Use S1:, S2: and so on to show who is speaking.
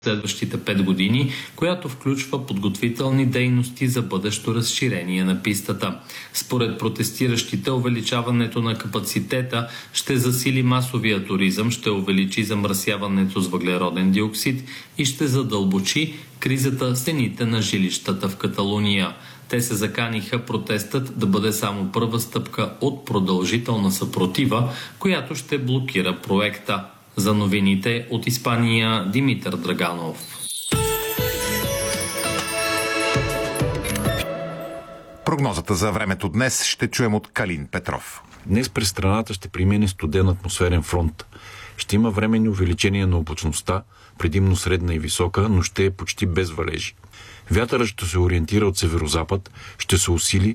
S1: следващите 5 години, която включва подготвителни дейности за бъдещо разширение на пистата. Според протестиращите, увеличаването на капацитета ще засили масовия туризъм, ще увеличи замърсяването с въглероден диоксид и ще задълбочи кризата с цените на жилищата в Каталуния. Те се заканиха протестът да бъде само първа стъпка от продължителна съпротива, която ще блокира проекта. За новините от Испания, Димитър Драганов.
S2: Прогнозата за времето днес ще чуем от Калин Петров.
S3: Днес през страната ще премине студен атмосферен фронт. Ще има временни увеличения на облачността, предимно средна и висока, но ще е почти без валежи. Вятърът ще се ориентира от северозапад, ще се усили